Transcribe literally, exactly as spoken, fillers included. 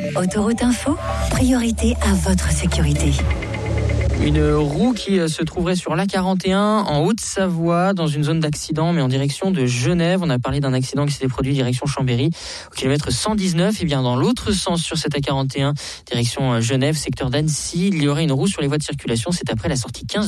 Autoroute Info, priorité à votre sécurité. Une roue qui se trouverait sur l'A quarante et un en Haute-Savoie, dans une zone d'accident, mais en direction de Genève. On a parlé d'un accident qui s'était produit direction Chambéry, au kilomètre cent dix-neuf. Et bien dans l'autre sens, sur cette A quarante et un, direction Genève, secteur d'Annecy, il y aurait une roue sur les voies de circulation. C'est après la sortie quinze.